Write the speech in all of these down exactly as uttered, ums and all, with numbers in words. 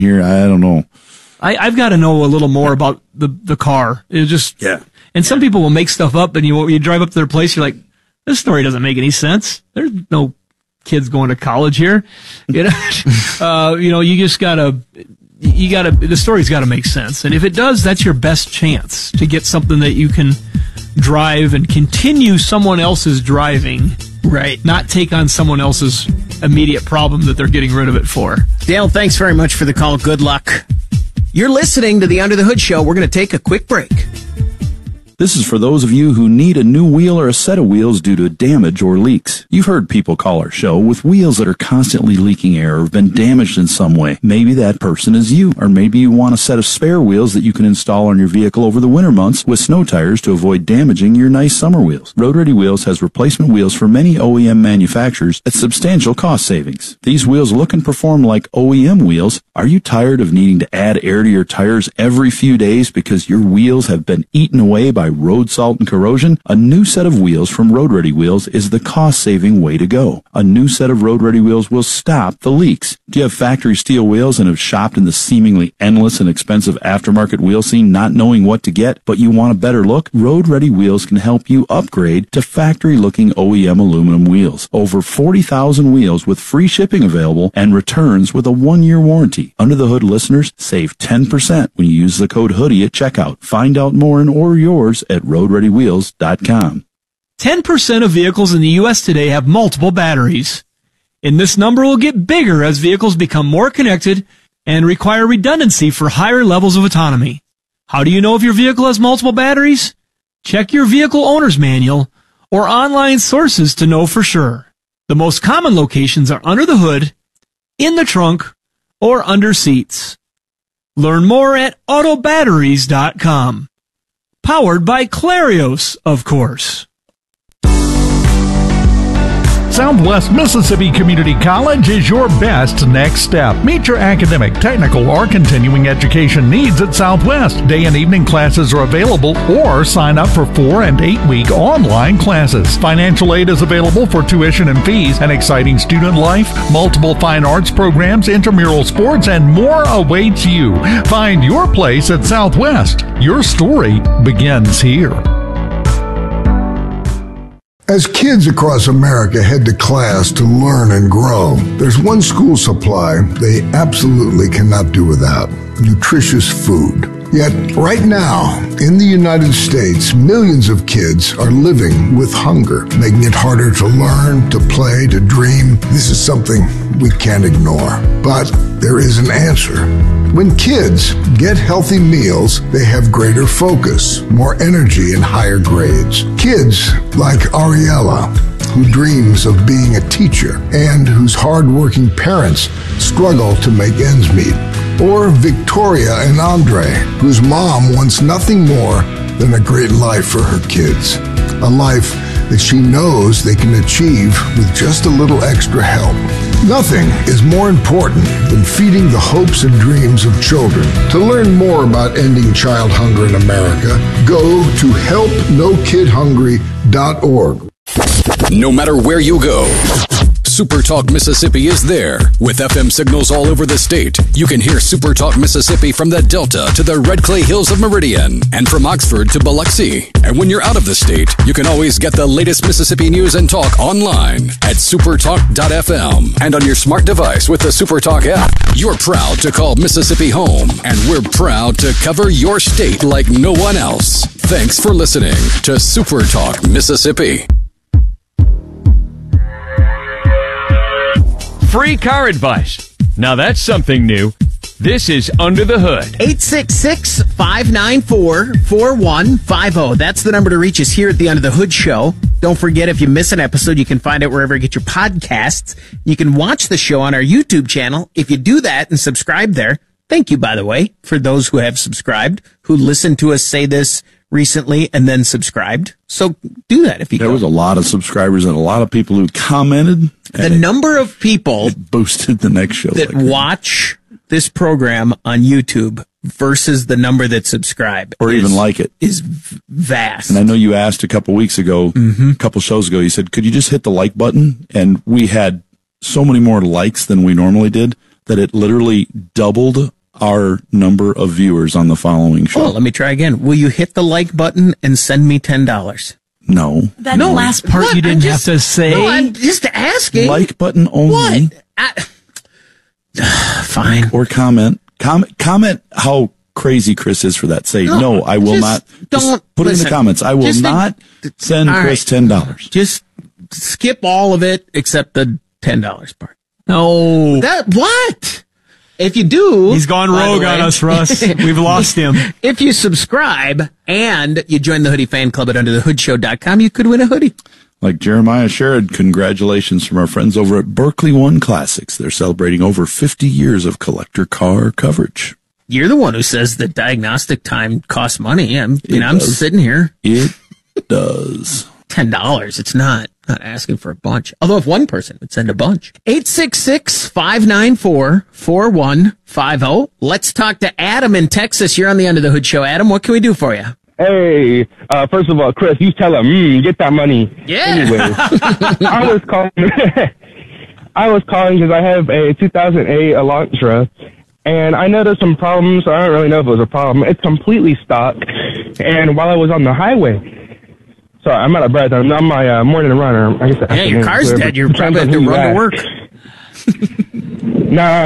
here. I don't know. I, I've got to know a little more about the, the car. It just, yeah. And some people will make stuff up, and you you drive up to their place, you're like, this story doesn't make any sense. There's no kids going to college here. You know, uh, you know, you just gotta, you gotta, the story's gotta make sense. And if it does, that's your best chance to get something that you can drive and continue someone else's driving. Right. Not take on someone else's immediate problem that they're getting rid of it for. Dale, thanks very much for the call. Good luck. You're listening to the Under the Hood Show. We're going to take a quick break. This is for those of you who need a new wheel or a set of wheels due to damage or leaks. You've heard people call our show with wheels that are constantly leaking air or have been damaged in some way. Maybe that person is you, or maybe you want a set of spare wheels that you can install on your vehicle over the winter months with snow tires to avoid damaging your nice summer wheels. Road Ready Wheels has replacement wheels for many O E M manufacturers at substantial cost savings. These wheels look and perform like O E M wheels. Are you tired of needing to add air to your tires every few days because your wheels have been eaten away by road salt and corrosion? A new set of wheels from Road Ready Wheels is the cost-saving way to go. A new set of Road Ready Wheels will stop the leaks. Do you have factory steel wheels and have shopped in the seemingly endless and expensive aftermarket wheel scene not knowing what to get, but you want a better look? Road Ready Wheels can help you upgrade to factory-looking O E M aluminum wheels. Over forty thousand wheels with free shipping available and returns with a one-year warranty. Under the Hood listeners save ten percent when you use the code HOODIE at checkout. Find out more and order yours at road ready wheels dot com. ten percent of vehicles in the U S today have multiple batteries. And this number will get bigger as vehicles become more connected and require redundancy for higher levels of autonomy. How do you know if your vehicle has multiple batteries? Check your vehicle owner's manual or online sources to know for sure. The most common locations are under the hood, in the trunk, or under seats. Learn more at auto batteries dot com. Powered by Clarios, of course. Southwest Mississippi Community College is your best next step. Meet your academic, technical, or continuing education needs at Southwest. Day and evening classes are available, or sign up for four and eight week online classes. Financial aid is available for tuition and fees, an exciting student life, multiple fine arts programs, intramural sports, and more awaits you. Find your place at Southwest. Your story begins here. As kids across America head to class to learn and grow, there's one school supply they absolutely cannot do without: nutritious food. Yet, right now, in the United States, millions of kids are living with hunger, making it harder to learn, to play, to dream. This is something we can't ignore. But there is an answer. When kids get healthy meals, they have greater focus, more energy, and higher grades. Kids like Ariella, who dreams of being a teacher and whose hardworking parents struggle to make ends meet. Or Victoria and Andre, whose mom wants nothing more than a great life for her kids. A life that she knows they can achieve with just a little extra help. Nothing is more important than feeding the hopes and dreams of children. To learn more about ending child hunger in America, go to help no kid hungry dot org. No matter where you go, Super Talk Mississippi is there. With F M signals all over the state, you can hear Super Talk Mississippi from the Delta to the Red Clay Hills of Meridian and from Oxford to Biloxi. And when you're out of the state, you can always get the latest Mississippi news and talk online at super talk dot f m and on your smart device with the Super Talk app. You're proud to call Mississippi home, and we're proud to cover your state like no one else. Thanks for listening to Super Talk Mississippi. Free car advice. Now that's something new. This is Under the Hood. eight six six, five nine four, four one five zero. That's the number to reach us here at the Under the Hood Show. Don't forget, if you miss an episode, you can find it wherever you get your podcasts. You can watch the show on our YouTube channel. If you do that and subscribe there, thank you, by the way, for those who have subscribed, who listened to us say this recently and then subscribed. So do that if you There go. was a lot of subscribers and a lot of people who commented. The number of people it boosted the next show that like watch this program on YouTube versus the number that subscribe or is, even like it is vast. And I know you asked a couple weeks ago, mm-hmm. a couple shows ago, you said, could you just hit the like button? And we had so many more likes than we normally did. that it literally doubled our number of viewers on the following show. Oh, let me try again. Will you hit the like button and send me ten dollars? No. That no. last part What? you didn't just, have to say. No, I'm just asking. Like button only. What? I, fine. Or comment. Comment comment how crazy Chris is for that. Say, no, No, I will just not. don't Just put it in listen. the comments. I will Just not think- send all Chris right. ten dollars. Just skip all of it except the ten dollars part. No. That what? If you do, He's gone by the rogue on way, us, Russ. We've lost him. If you subscribe and you join the Hoodie Fan Club at under the hood show dot com, you could win a hoodie. Like Jeremiah Sherrod, congratulations from our friends over at Berkeley One Classics. They're celebrating over fifty years of collector car coverage. You're the one who says that diagnostic time costs money. I'm, you It know, I'm does. sitting here. It does. ten dollars. It's not, not asking for a bunch. Although if one person would send a bunch. eight six six, five nine four, four one five zero. Let's talk to Adam in Texas. You're on the Under the Hood Show. Adam, what can we do for you? Hey, uh, first of all, Chris, you tell him, mm, get that money. Yeah. Anyways, I was calling, I was calling because I have a two thousand eight Elantra, and I noticed some problems. I don't really know if it was a problem. It's completely stock, and while I was on the highway, sorry, I'm out of breath. I'm on my uh, morning runner. I guess Yeah, your car's dead. You're probably have to run to work. Nah,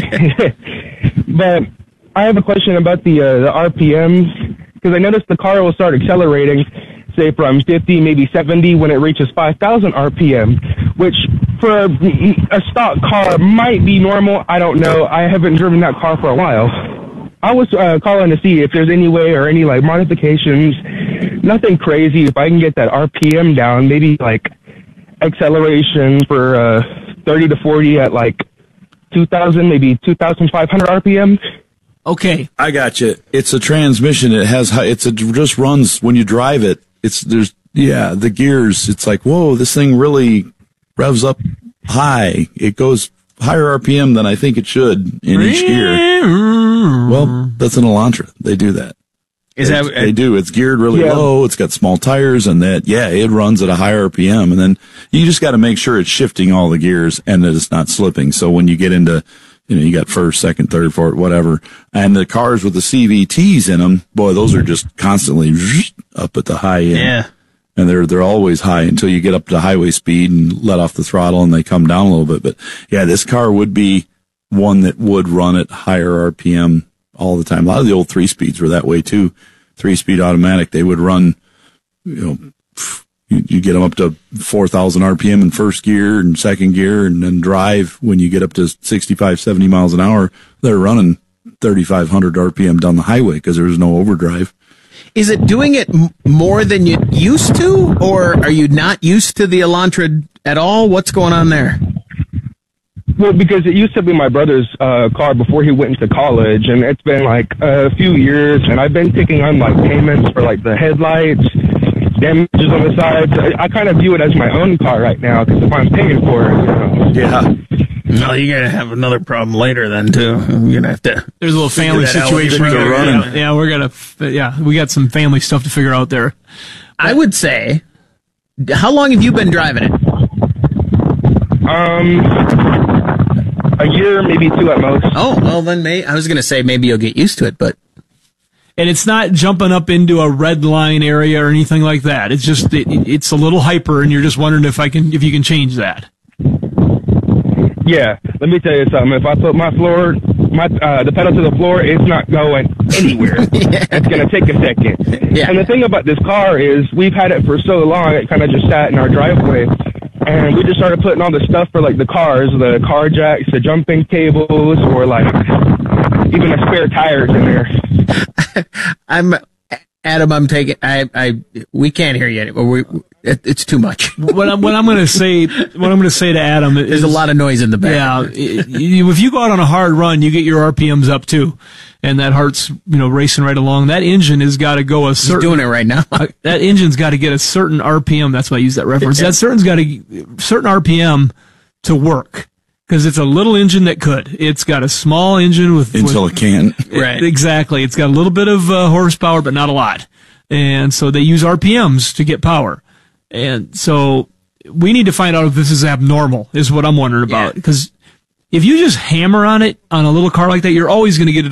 but I have a question about the uh, the R P Ms. Because I noticed the car will start accelerating, say from fifty, maybe seventy, when it reaches five thousand R P M, which for a, a stock car might be normal. I don't know. I haven't driven that car for a while. I was uh, calling to see if there's any way or any like modifications, nothing crazy. If I can get that R P M down, maybe like acceleration for uh, thirty to forty at like two thousand, maybe two thousand five hundred R P M. Okay. I got you. It's a transmission. It has, hi- it's a, just runs when you drive it. It's, there's, yeah, the gears. It's like, whoa, this thing really revs up high. It goes higher R P M than I think it should in each gear. Well, that's an Elantra. They do that. Is they, that they do. It's geared really Yeah. low. It's got small tires and that, yeah, it runs at a higher R P M. And then you just got to make sure it's shifting all the gears and that it's not slipping. So when you get into, you know, you got first, second, third, fourth, whatever. And the cars with the C V Ts in them, boy, those are just constantly up at the high end. Yeah. And they're, they're always high until you get up to highway speed and let off the throttle and they come down a little bit. But yeah, this car would be one that would run at higher R P M all the time. A lot of the old three speeds were that way too. Three speed automatic. They would run, you know, you, you get them up to four thousand R P M in first gear and second gear, and then drive when you get up to sixty-five, seventy miles an hour. They're running thirty-five hundred R P M down the highway because there's no overdrive. Is it doing it m- more than you used to, or are you not used to the Elantra at all? What's going on there? Well, because it used to be my brother's uh, car before he went into college, and it's been like a few years, and I've been taking on like payments for like the headlights, damages on the sides. I, I kind of view it as my own car right now because if I'm paying for it, you know. Yeah. No, you're gonna have another problem later then too. You're gonna have to. There's a little family that out situation. when we you're gotta- running. yeah, yeah, we're gonna. f- Yeah, we got some family stuff to figure out there. I would say, how long have you been driving it? Um, a year, maybe two at most. Oh, well then, may I was gonna say maybe you'll get used to it, but And it's not jumping up into a red line area or anything like that. It's just it, it's a little hyper, and you're just wondering if I can if you can change that. Yeah, let me tell you something. If I put my floor, my uh, the pedal to the floor, it's not going anywhere. Yeah. It's gonna take a second. Yeah. And the thing about this car is, we've had it for so long, it kind of just sat in our driveway, and we just started putting all the stuff for like the cars, the car jacks, the jumping cables, or like even a spare tires in there. I'm Adam. I'm taking. I. I. We can't hear you anymore. We. It, it's too much. What I'm what I'm going to say what I'm going to say to Adam is There's a lot of noise in the back. yeah. i- you- If you go out on a hard run, you get your R P Ms up too, and that heart's you know racing right along. That engine has got to go a He's certain. doing it right now. Uh, that engine's got to get a certain R P M. That's why I use that reference. That certain's got a certain R P M to work because it's a little engine that could. It's got a small engine with Until with, it can. Right. Exactly. It's got a little bit of uh, horsepower, but not a lot. And so they use R P Ms to get power. And so we need to find out if this is abnormal, is what I'm wondering about. Yeah. Because if you just hammer on it on a little car like that, you're always going to get a